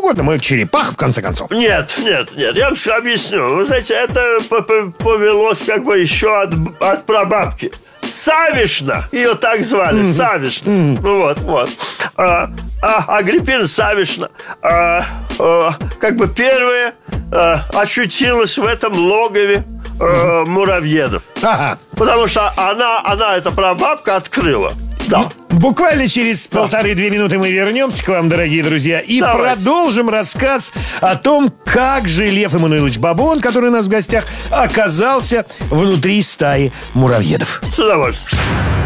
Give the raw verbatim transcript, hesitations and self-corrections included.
угодно. Мы черепаха, в конце концов. Нет, нет, нет, я вам объясню. Вы знаете, это повелось как бы еще от, от прабабки. Савишна, ее так звали, mm-hmm. Савишна. Mm-hmm. Ну вот, вот. А, а Агриппина Савишна, а, а, как бы первая а, очутилась в этом логове а, муравьедов. Ага. Потому что она, она, эта прабабка, открыла. Да. Буквально через да. полторы-две минуты мы вернемся к вам, дорогие друзья, и Давай. продолжим рассказ о том, как же Лев Эммануилович Бабон, который у нас в гостях, оказался внутри стаи муравьедов. С удовольствием.